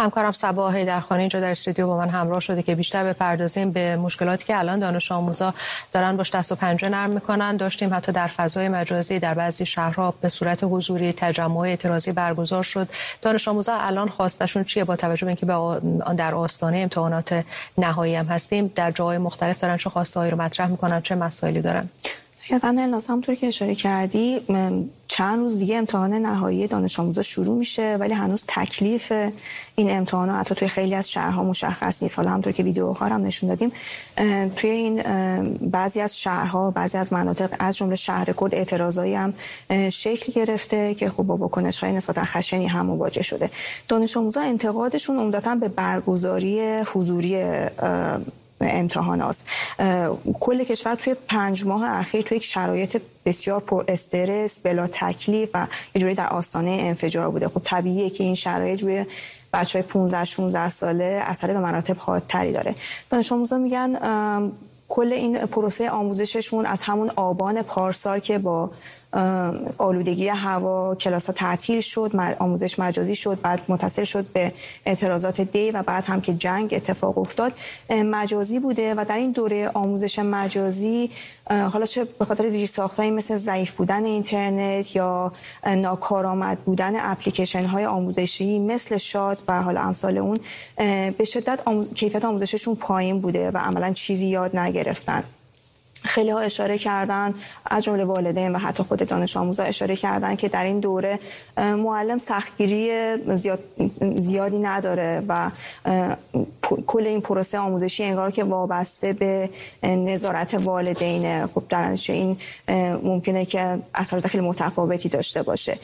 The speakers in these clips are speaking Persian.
همکارم صبا حیدرخانی اینجا در استودیو با من همراه شده که بیشتر بپردازیم به مشکلاتی که الان دانش آموزا دارن باش دست و پنجه نرم میکنن. داشتیم حتی در فضای مجازی در بعضی شهرها به صورت حضوری تجمع اعتراضی برگزار شد. دانش آموزا الان خواستشون چیه؟ با توجه به اینکه در آستانه امتحانات نهایی هم هستیم، در جاهای مختلف دارن چه خواستهایی رو مطرح میکنن، چه مسائلی دارن؟ الناس همونطور که اشاره کردی چند روز دیگه امتحان نهایی دانش آموزا شروع میشه، ولی هنوز تکلیف این امتحانات حتی توی خیلی از شهرها مشخص نیست. حالا همونطور که ویدیوها هم نشون دادیم توی این بعضی از شهرها، بعضی از مناطق از جمله شهر کرد اعتراضایی هم شکل گرفته که خب با واکنش‌های نسبتا خشنی هم مواجه شده. دانش آموزا انتقادشون عمدتاً به برگزاری حضوری امتحانات. کل کشور توی 5 ماه اخیر توی یک شرایط بسیار پر استرس، بلا تکلیف و یه جوری در آستانه انفجار بوده. خب طبیعیه که این شرایط روی بچهای 15-16 ساله اثر به مراتب حادتری داره. دانش آموزا میگن کل این پروسه آموزششون از همون آبان پارسال که با آلودگی هوا کلاس‌ها تعطیل شد، آموزش مجازی شد، بعد متصل شد به اعتراضات دی و بعد هم که جنگ اتفاق افتاد مجازی بوده و در این دوره آموزش مجازی حالا چه به خاطر زیرساخت‌هایی مثل ضعیف بودن اینترنت یا ناکارآمد بودن اپلیکیشن‌های آموزشی مثل شاد و حالا امثال اون به شدت کیفیت آموزششون پایین بوده و عملاً چیزی یاد نگرفتن. خیلی ها اشاره کردن، از جمله والدین و حتی خود دانش آموزا اشاره کردن که در این دوره معلم سختگیری زیادی نداره و کل این پروسه آموزشی انگار که وابسته به نظارت والدینه. خب در نتیجه این ممکنه که اثرات خیلی متفاوتی داشته باشه.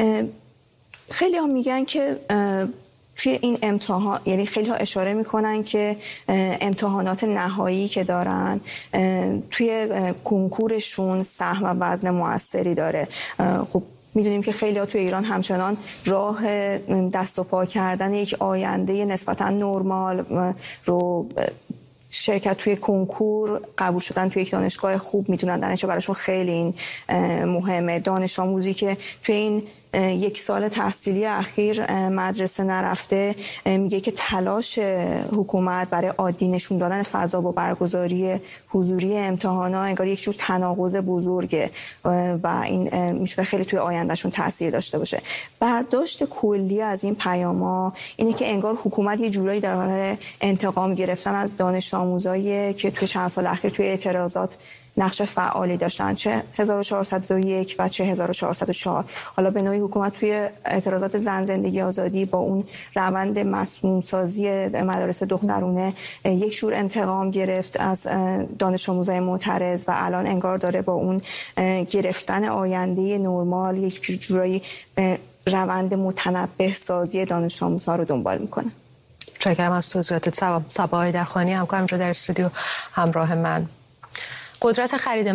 خیلی ها میگن که توی این امتحان، یعنی خیلی ها اشاره میکنن که امتحانات نهایی که دارن توی کنکورشون سهم و وزن موثری داره. خب میدونیم که خیلی ها توی ایران همچنان راه دست و پا کردن یک آینده نسبتا نرمال رو شرکت توی کنکور، قبول شدن توی یک دانشگاه خوب میتونن در نتیجه براشون خیلی این مهمه. دانش آموزی که توی این 1 سال تحصیلی اخیر مدرسه نرفته میگه که تلاش حکومت برای عادی نشون دادن فضا با برگزاری حضوری امتحانات انگار یک جور تناقض بزرگه و این میتونه خیلی توی آیندهشون تاثیر داشته باشه. برداشت کلی از این پیاما اینه که انگار حکومت یه جورایی در حال انتقام گرفتن از دانش آموزایی که توی چند سال اخیر توی اعتراضات نقش فعالی داشتن، چه 1401 و چه 1404. حالا به نوعی حکومت توی اعتراضات زن زندگی آزادی با اون روند مسموم سازی مدارس دخترونه یک جور انتقام گرفت از دانش آموزای معترض و الان انگار داره با اون گرفتن آینده نرمال یک جورایی روند متنبه سازی دانش آموزها رو دنبال میکنه. متشکرم از توضیحاتت صبا حیدرخانی، همکارم اینجا در استودیو همراه من. قدرت خرید